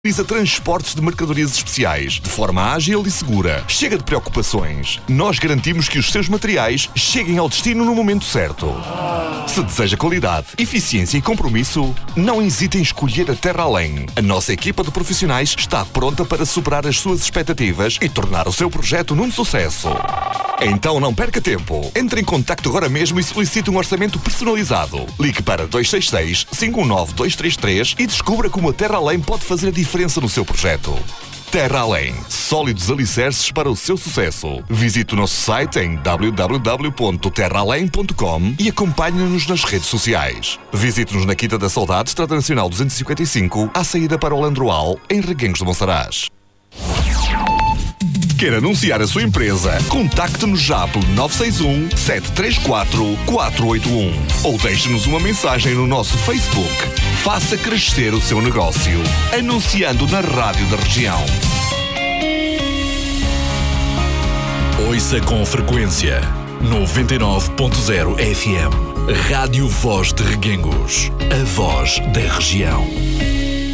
Realiza transportes de mercadorias especiais, de forma ágil e segura. Chega de preocupações. Nós garantimos que os seus materiais cheguem ao destino no momento certo. Se deseja qualidade, eficiência e compromisso, não hesite em escolher a Terra Além. A nossa equipa de profissionais está pronta para superar as suas expectativas e tornar o seu projeto num sucesso. Então não perca tempo. Entre em contacto agora mesmo e solicite um orçamento personalizado. Ligue para 266-519-233 e descubra como a Terra Além pode fazer a diferença no seu projeto. Terra Além. Sólidos alicerces para o seu sucesso. Visite o nosso site em www.terraalém.com e acompanhe-nos nas redes sociais. Visite-nos na Quinta da Saudade, Estrada Nacional 255, à saída para o Landroal, em Reguengos de Monsaraz. Quer anunciar a sua empresa? Contacte-nos já pelo 961-734-481 ou deixe-nos uma mensagem no nosso Facebook. Faça crescer o seu negócio, anunciando na rádio da região. Ouça com frequência 99.0 FM. Rádio Voz de Reguengos, a voz da região.